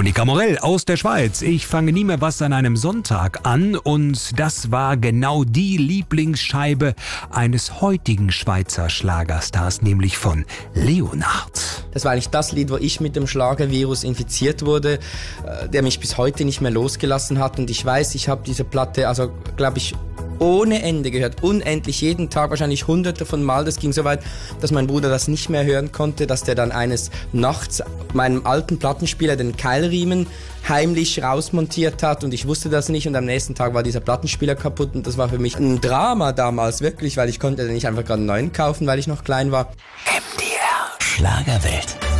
Monika Morell aus der Schweiz. Ich fange nie mehr was an einem Sonntag an und das war genau die Lieblingsscheibe eines heutigen Schweizer Schlagerstars, nämlich von Leonard. Das war eigentlich das Lied, wo ich mit dem Schlagervirus infiziert wurde, der mich bis heute nicht mehr losgelassen hat. Und ich weiß, ich habe diese Platte, also glaube ich, ohne Ende gehört, unendlich, jeden Tag, wahrscheinlich hunderte von Mal. Das ging so weit, dass mein Bruder das nicht mehr hören konnte, dass der dann eines Nachts meinem alten Plattenspieler den Keilriemen heimlich rausmontiert hat und ich wusste das nicht und am nächsten Tag war dieser Plattenspieler kaputt und das war für mich ein Drama damals, wirklich, weil ich konnte nicht einfach gerade einen neuen kaufen, weil ich noch klein war. MDR Schlagerwelt.